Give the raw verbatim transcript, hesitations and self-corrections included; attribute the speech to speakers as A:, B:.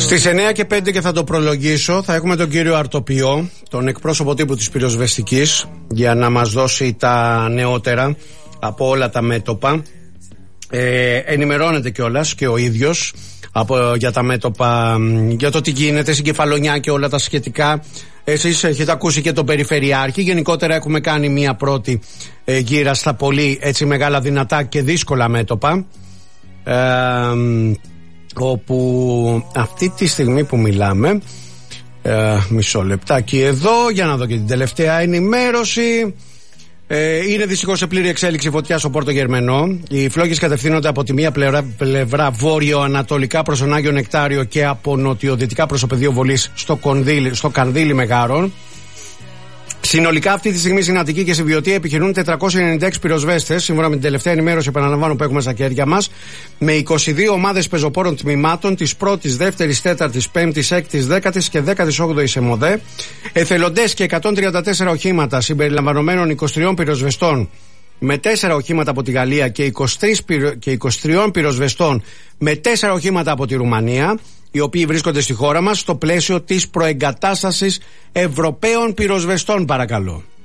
A: Στις εννιά και πέντε και θα το προλογίσω, θα έχουμε τον κύριο Αρτοπιό, τον εκπρόσωπο τύπου της πυροσβεστικής, για να μας δώσει τα νεότερα από όλα τα μέτωπα. Ε, ενημερώνεται κιόλας και ο ίδιος από, για τα μέτωπα, για το τι γίνεται στην Κεφαλονιά και όλα τα σχετικά. Εσείς έχετε ακούσει και τον Περιφερειάρχη. Γενικότερα έχουμε κάνει μια πρώτη ε, γύρα στα πολύ έτσι μεγάλα, δυνατά και δύσκολα μέτωπα, ε, όπου αυτή τη στιγμή που μιλάμε, ε, μισό λεπτάκι εδώ για να δω και την τελευταία ενημέρωση. Ε, είναι δυστυχώς σε πλήρη εξέλιξη φωτιά στο Πόρτο Γερμενό. Οι φλόγες κατευθύνονται από τη μία πλευρά, πλευρά βόρειο-ανατολικά προς τον Άγιο Νεκτάριο και από νοτιοδυτικά προς το πεδίο βολής στο, κονδύλι, στο Κανδύλι Μεγάρων. Συνολικά αυτή τη στιγμή στην Αττική και στη Βιωτία επιχειρούν τετρακόσιοι ενενήντα έξι πυροσβέστες, σύμφωνα με την τελευταία ενημέρωση, επαναλαμβάνω, που έχουμε στα χέρια μας, με είκοσι δύο ομάδες πεζοπόρων τμήματων της πρώτης, δεύτερης, τέταρτης, πέμπτης, έκτης, δέκατης και δέκατης όγδοης ΕΜΟΔΕ, εθελοντές και εκατόν τριάντα τέσσερα οχήματα συμπεριλαμβανομένων είκοσι τρία πυροσβεστών με τέσσερα οχήματα από τη Γαλλία και είκοσι τρία, και είκοσι τρία πυροσβεστών με τέσσερα οχήματα από τη Ρουμανία, οι οποίοι βρίσκονται στη χώρα μας στο πλαίσιο της προεγκατάστασης Ευρωπαίων πυροσβεστών, παρακαλώ.